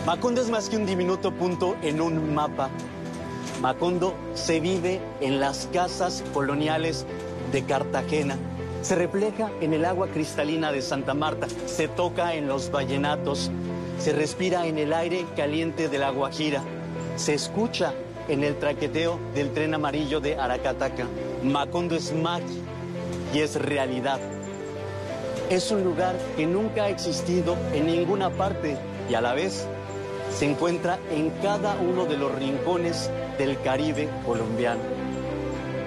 Macondo es más que un diminuto punto en un mapa. Macondo se vive en las casas coloniales de Cartagena. Se refleja en el agua cristalina de Santa Marta, se toca en los vallenatos, se respira en el aire caliente de La Guajira, se escucha en el traqueteo del tren amarillo de Aracataca. Macondo es magia y es realidad. Es un lugar que nunca ha existido en ninguna parte y a la vez se encuentra en cada uno de los rincones del Caribe colombiano.